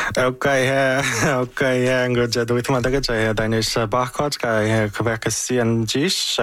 Okay, good. Do it my daga jay Danish Bachkot guy Quebec CNG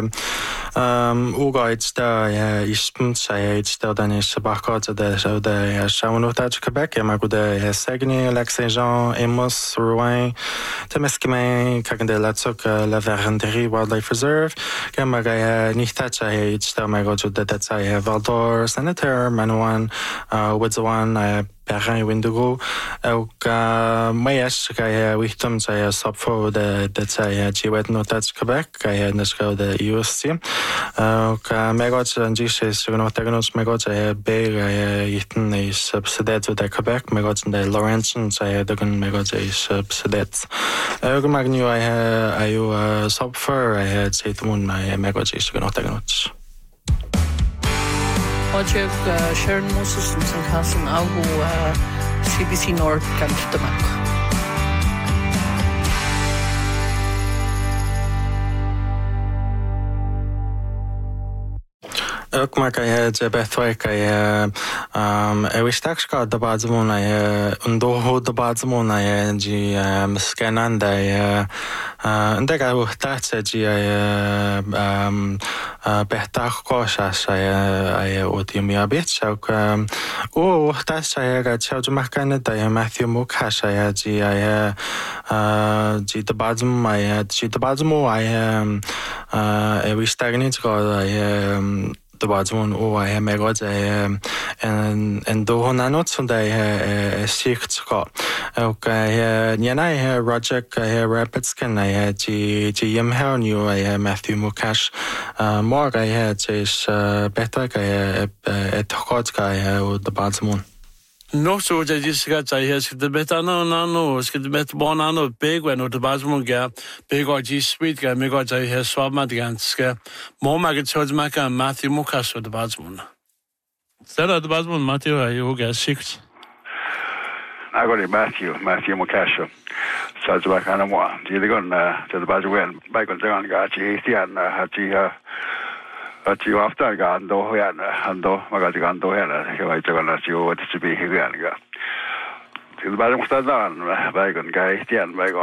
Ugaid da Ispun say still Danish Bachkot the show the Shawnota Quebec Magude Segni Alexis Jean Amos Rouen Temeskime Kagande Latsuk La Verendry Wildlife Reserve Gamagaya Nihtacha still my go to the Detsai Valdor Senator Manuan Woodzawan Perrin Windigo Mayesh Kaya Wichtum Saya Sopfo the Saya Chiwet Notats Quebec Kaya Nishko the USC Megots and Jishis Notagonus Megots Bay Eaton is subsided to the Quebec Megots and the Laurentian Saya Dugan Megots is subsided Magnu I Sopfer I had Saitmun I Megots is Notagonus Project Sharon Moses from Hassan Algo CBC North Kantamak. Ook had Bethwijk wish taxka de bazmona undo de bazmona ji scananda and I will touch ji Behtach Koshas I Otimia bitch that's I got Chauj Macanada Matthew Mukash I ji the bazm I had the bazmo I wish stagnant God the bazmon I have megod and do not Sunday six got okay Yana Roger Rapitskin I had Jim How new I have Matthew Mukash more I had is better at Hotska I have the bazmon. No, so I just got I has the better no, skid met bonano big when the basmo gap, big or G sweet guy, make what I has swab against more maggot shows Maca and Matthew Mukas with the basmon. Instead of the basmon, Matthew, you get 6. I got Matthew Mukasho. So it's back on one. You're going to the Bazuan, back on the Gachi, and Hachi. You after Gando and do Magazigando here, I took you what to be here. Till the bottom of the down, Bagon guy, Tian, Bagon.